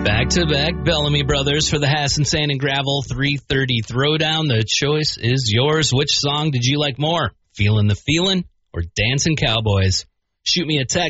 Back-to-back Bellamy Brothers for the Hassan Sand and Gravel 330 Throwdown. The choice is yours. Which song did you like more? Feelin' the Feelin' or Dancing Cowboys? Shoot me a text.